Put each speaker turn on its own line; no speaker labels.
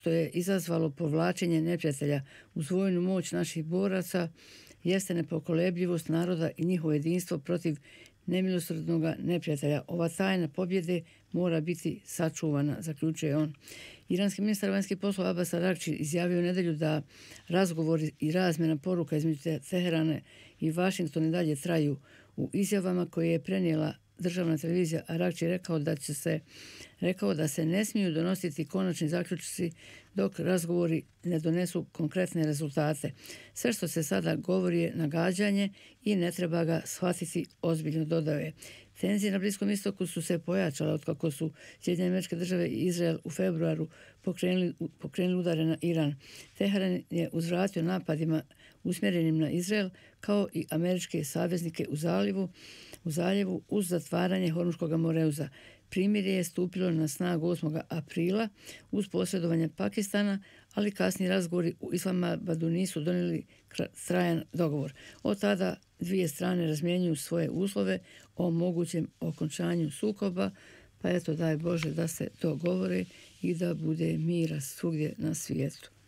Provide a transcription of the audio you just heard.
što je izazvalo povlačenje neprijatelja uz vojnu moć naših boraca jeste nepokolebljivost naroda i njihovo jedinstvo protiv nemilosrdnog neprijatelja. Ova tajna pobjede mora biti sačuvana, zaključuje on. Iranski ministar vanjskih poslova Abbas Araghči izjavio u nedjelju da razgovori i razmjena poruka između Teherana i Vašingtona i dalje traju. U izjavama koje je prenijela državna televizija, Araghči rekao da se ne smiju donositi konačni zaključci dok razgovori ne donesu konkretne rezultate. Sve što se sada govori je nagađanje i ne treba ga shvatiti ozbiljno, dodao je. Tenzije na Bliskom istoku su se pojačale otkako su Sjedinjene Američke Države i Izrael u februaru pokrenuli udare na Iran. Teheran je uzvratio napadima usmjerenim na Izrael kao i američke saveznike u zaljevu uz zatvaranje Hormuškog moreuza. Primirje je stupilo na snagu 8. aprila uz posredovanje Pakistana, ali kasni razgovori u Islamabadu nisu donijeli trajan dogovor. Od tada dvije strane razmjenjuju svoje uslove o mogućem okončanju sukoba, pa eto daj Bože da se to govori i da bude mira svugdje na svijetu.